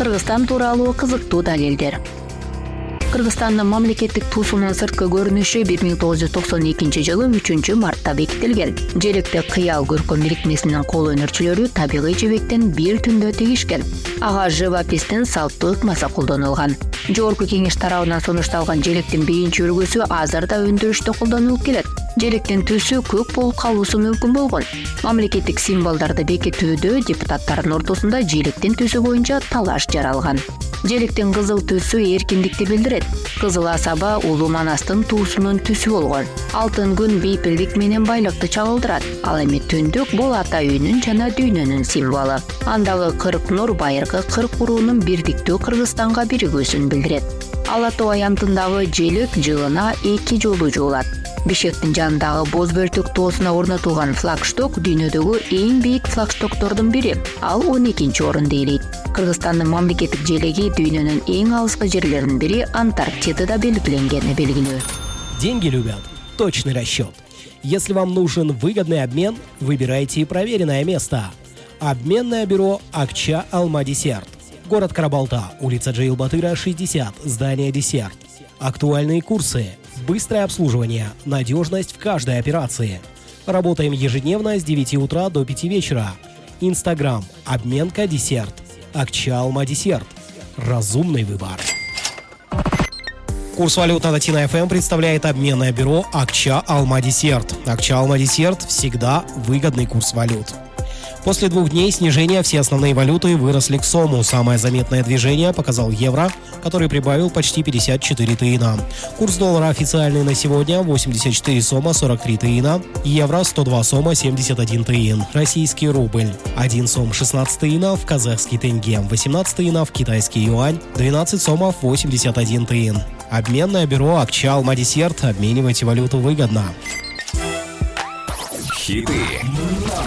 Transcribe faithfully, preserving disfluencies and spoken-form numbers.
Кыргызстан тууралуу кызыктуу далилдер. Кыргызстандын мамлекеттик туусунун сырткы көрүнүшү бир миң тогуз жүз токсон экинчи жылы үчүнчү мартта бекитилген. Желекте кыял көркөм бирикмесинин кол өнөрчүлөрү табигый жебектен бир түндө тегишкен. Ага живопистин салттуу ыкмасы колдонулган. Жогорку кеңеш тарабынан сунушталган желектин биринчи үлгүсү азырда өндүрүштө колдонулуп келет. Желектин түсү көк болуп калуусу мүмкүн болгон. Мамлекеттик символдорду бекитүүдө депутаттардын ортосунда желектин түсү боюнча талаш жаралган. Желектин кызыл түсү эркиндикти билдирет. Кызыл асаба Улуу Манастын туусунун түсү болгон. Алтын күн бейпилдик менен байлыкты чагылдырат. Ал эми түндүк бул ата үйүнүн жана дүйнөнүн символу. Андагы кырк нур байыркы кырк уруунун бирдиктүү Кыргызстанга биригүүсүн билдирет. Ала тоо аянтындагы желек жылына эки жолу жуулат. Бишкектин жанындагы Боз бөлтөк тоосуна орнотулган флагшток дүйнөдөгү эң бийик флагштоктордун бири. Ал он экинчи орунду ээлейт. Кыргызстандын мамлекеттик желеги дүйнөнүн эң алыскы жерлеринин бири Антарктидада белгиленгени белгилүү. Деньги любят точный расчет. Если вам нужен выгодный обмен, выбирайте проверенное место. Обменное бюро Акча Алма Десерт. Город Карабалта, улица Джейл Батыра, шестьдесят, здание Десерт. Актуальные курсы, быстрое обслуживание, надежность в каждой операции. Работаем ежедневно с девяти утра до пяти вечера. Инстаграм Обменка Десерт. Акча Алма Десерт. Разумный выбор. Курс валют на Тина эф эм представляет обменное бюро Акча Алма Десерт. Акча Алма Десерт – всегда выгодный курс валют. После двух дней снижения все основные валюты выросли к сому. Самое заметное движение показал евро, который прибавил почти пятьдесят четыре тыина. Курс доллара официальный на сегодня восемьдесят четыре сома сорок три тыина, евро сто два сома семьдесят один тыин, российский рубль один сом шестнадцать тыинов, казахский тенге восемнадцать тыинов, китайский юань двенадцать сомов восемьдесят один тыин. Обменное бюро Акча Алма Десерт. Обменивайте валюту выгодно. Хиты